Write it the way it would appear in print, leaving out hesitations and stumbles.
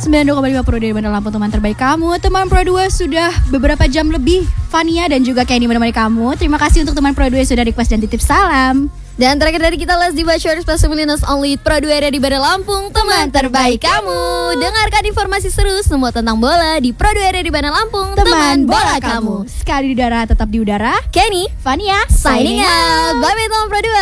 92,5 Pro 2 Bandar Lampung, teman terbaik kamu. Teman Pro 2 sudah beberapa jam lebih. Fania dan juga Kenny menemani kamu. Terima kasih untuk teman Pro 2 yang sudah request dan titip salam. Dan terakhir dari kita, Let's Diva Shorts Plus Millennials Only Pro 2 area di Bandar Lampung, teman terbaik kamu. Dengarkan informasi seru semua tentang bola di Pro 2 area di Bandar Lampung, teman bola kamu. Sekali di udara tetap di udara. Kenny, Fania signing out. Bye bye teman Pro 2.